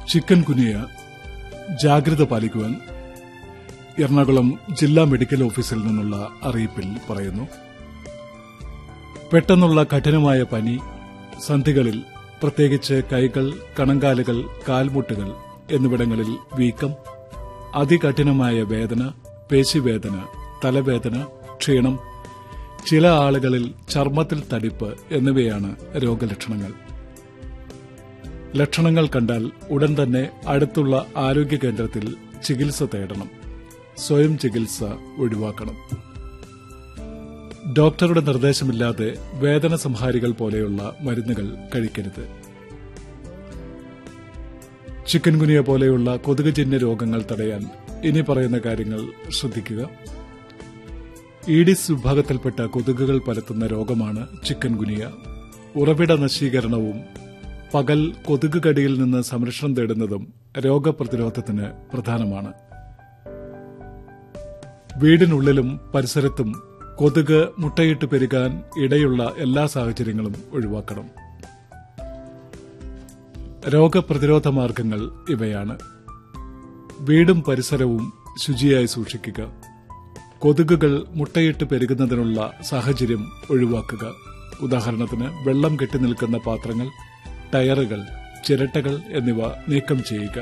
Chicken ഗുനിയ ജാഗ്രത പാലിക്കുവാൻ എറണാകുളം ജില്ലാ medical ഓഫീസിൽ നിന്നുള്ള അറിയിപ്പിൽ പറയുന്നു. പെട്ടെന്നുള്ള കഠിനമായ പനി, സന്ധികളിൽ പ്രത്യേകിച്ച് കൈകൾ, കണങ്കാലുകൾ, കാൽമുട്ടുകൾ എന്നിവിടങ്ങളിൽ വീക്കം, അതികഠിനമായ വേദന, പേശിവേദന, തലവേദന, ക്ഷീണം, ചില ആളുകളിൽ ചർമ്മത്തിൽ തടിപ്പ് എന്നിവയാണ് രോഗലക്ഷണങ്ങൾ. ലക്ഷണങ്ങൾ കണ്ടാൽ ഉടൻ തന്നെ അടുത്തുള്ള ആരോഗ്യ കേന്ദ്രത്തിൽ ചികിത്സ തേടണം. സ്വയം ചികിത്സ ഒഴിവാക്കണം. ഡോക്ടറുടെ നിർദ്ദേശമില്ലാതെ വേദന സംഹാരികൾ പോലെയുള്ള മരുന്നുകൾ കഴിക്കരുത്. ചിക്കൻ ഗുനിയ പോലെയുള്ള കൊതുകുജന്യ രോഗങ്ങൾ തടയാൻ ഇനി പറയുന്ന കാര്യങ്ങൾ ശ്രദ്ധിക്കുക. ഈഡിസ് വിഭാഗത്തിൽപ്പെട്ട കൊതുകുകൾ പരത്തുന്ന രോഗമാണ് ചിക്കൻ ഗുനിയ. ഉറവിട നശീകരണവും പകൽ കൊതുക് കടിയിൽ നിന്ന് സംരക്ഷണം തേടുന്നതും രോഗപ്രതിരോധത്തിന് പ്രധാനമാണ്. വീടിനുള്ളിലും പരിസരത്തും കൊതുക് മുട്ടയിട്ട് പെരുകാൻ ഇടയുള്ള എല്ലാ സാഹചര്യങ്ങളും ഒഴിവാക്കണം. രോഗപ്രതിരോധ മാർഗങ്ങൾ ഇവയാണ്. വീടും പരിസരവും ശുചിയായി സൂക്ഷിക്കുക. കൊതുകുകൾ മുട്ടയിട്ട് പെരുകുന്നതിനുള്ള സാഹചര്യം ഒഴിവാക്കുക. ഉദാഹരണത്തിന് വെള്ളം കെട്ടിനിൽക്കുന്ന പാത്രങ്ങൾ, ടയറുകൾ, ചിരട്ടകൾ എന്നിവ നീക്കം ചെയ്യുക.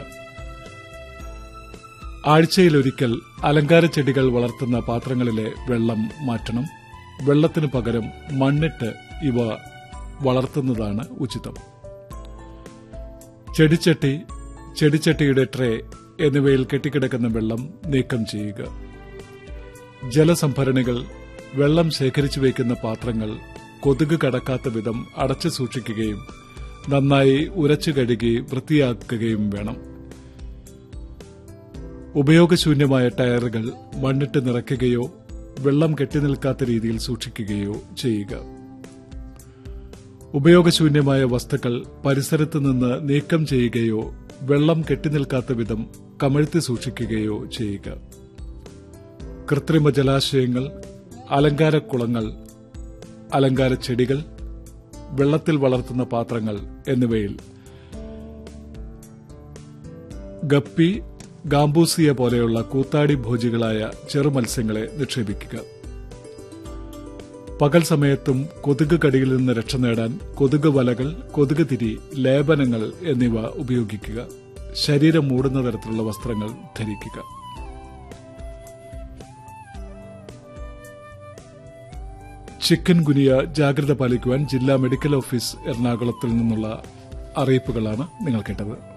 ആഴ്ചയിലൊരിക്കൽ അലങ്കാര ചെടികൾ വളർത്തുന്ന പാത്രങ്ങളിലെ വെള്ളം മാറ്റണം. വെള്ളത്തിനു പകരം മണ്ണിട്ട് ഇവ വളർത്തുന്നതാണ് ഉചിതം. ചെടിച്ചട്ടി, ചെടിച്ചട്ടിയുടെ ട്രേ എന്നിവയിൽ കെട്ടിക്കിടക്കുന്ന വെള്ളം നീക്കം ചെയ്യുക. ജലസംഭരണികൾ, വെള്ളം ശേഖരിച്ചു വയ്ക്കുന്ന പാത്രങ്ങൾ കൊതുക് കടക്കാത്ത വിധം അടച്ചു സൂക്ഷിക്കുകയും നന്നായി ഉരച്ചു കഴുകി വൃത്തിയാക്കുകയും വേണം. ഉപയോഗശൂന്യമായ ടയറുകൾ മണ്ണിട്ട് നിറയ്ക്കുകയോ വെള്ളം കെട്ടിനിൽക്കാത്ത രീതിയിൽ സൂക്ഷിക്കുകയോ ചെയ്യുക. ഉപയോഗശൂന്യമായ വസ്തുക്കൾ പരിസരത്ത് നിന്ന് നീക്കം ചെയ്യുകയോ വെള്ളം കെട്ടിനിൽക്കാത്ത വിധം കമഴ്ത്തി സൂക്ഷിക്കുകയോ ചെയ്യുക. കൃത്രിമ ജലാശയങ്ങൾ, അലങ്കാരക്കുളങ്ങൾ, അലങ്കാര ചെടികൾ, വെള്ളത്തിൽ വളർത്തുന്ന പാത്രങ്ങൾ എന്നിവയിൽ ഗപ്പി, ഗാംബൂസിയ പോലെയുള്ള കൂത്താടി ഭോജികളായ ചെറുമത്സ്യങ്ങളെ നിക്ഷേപിക്കുക. പകൽ സമയത്തും കൊതുക് കടിയിൽ നിന്ന് രക്ഷ നേടാൻ കൊതുക് വലകൾ, കൊതുക് തിരി, ലേപനങ്ങൾ എന്നിവ ഉപയോഗിക്കുക. ശരീരം മൂടുന്ന തരത്തിലുള്ള വസ്ത്രങ്ങൾ ധരിക്കുക. ചിക്കൻ ഗുനിയ ജാഗ്രത പാലിക്കുവാൻ ജില്ലാ മെഡിക്കൽ ഓഫീസ് എറണാകുളത്തിൽ നിന്നുള്ള അറിയിപ്പുകളാണ് നിങ്ങൾ കേട്ടത്.